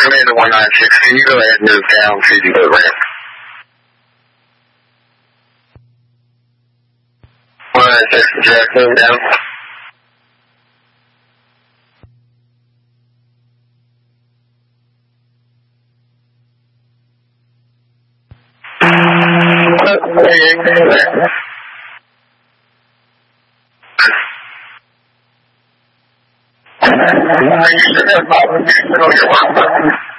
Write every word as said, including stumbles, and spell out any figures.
Commander one nine six, can you go ahead and move down to the ramp? one nine six, Jack, move down. You're welcome.